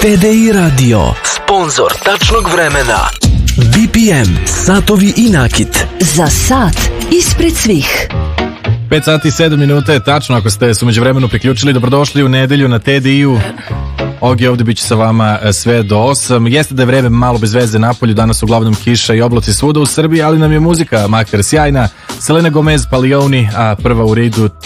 TDI Radio, sponsor tačnog vremena. BPM, satovi i nakit. Za sat ispred svih. 5 sati i 7 minuta je tačno, ako ste se umeđu vremenu priključili. Dobrodošli u nedelju na TDI-u. Ogi ovdje bit će sa vama sve do 8. Jeste da je vreme malo bez veze napolju, danas uglavnom kiša i oblaci svuda u Srbiji, ali nam je muzika makar sjajna. Selena Gomez, Palioni, a prva u redu